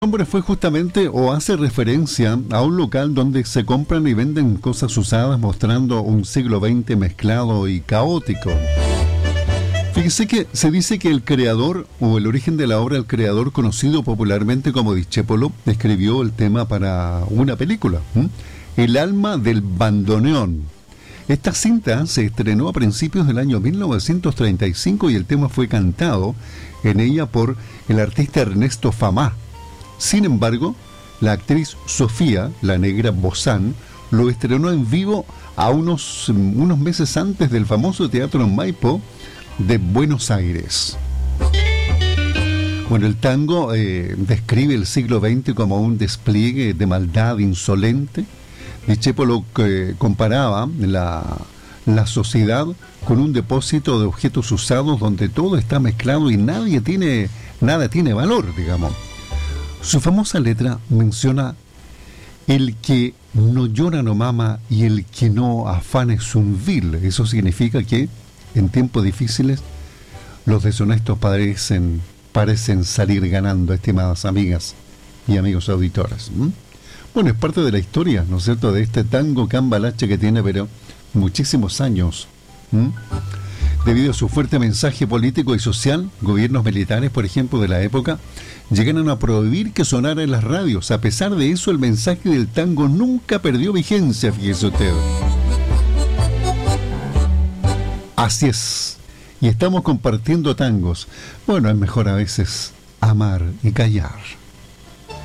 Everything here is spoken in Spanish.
Nombre fue justamente o hace referencia a un local donde se compran y venden cosas usadas mostrando un siglo XX mezclado y caótico. Fíjese que se dice que el creador o el origen de la obra, el creador conocido popularmente como Discépolo, escribió el tema para una película, El alma del bandoneón. Esta cinta se estrenó a principios del año 1935 y el tema fue cantado en ella por el artista Ernesto Famá. Sin embargo, la actriz Sofía, la negra Bozán, lo estrenó en vivo a unos meses antes del famoso Teatro Maipo de Buenos Aires. Bueno, el tango describe el siglo XX como un despliegue de maldad insolente. Discépolo comparaba la sociedad con un depósito de objetos usados donde todo está mezclado y nada tiene valor, digamos. Su famosa letra menciona: el que no llora no mama y el que no afana es un vil. Eso significa que en tiempos difíciles los deshonestos parecen salir ganando, estimadas amigas y amigos auditores. Bueno, es parte de la historia, ¿no es cierto?, de este tango cambalache que tiene pero muchísimos años. Debido a su fuerte mensaje político y social, gobiernos militares, por ejemplo, de la época, llegaron a prohibir que sonara en las radios. A pesar de eso, el mensaje del tango nunca perdió vigencia, fíjese usted. Así es. Y estamos compartiendo tangos. Bueno, es mejor a veces amar y callar.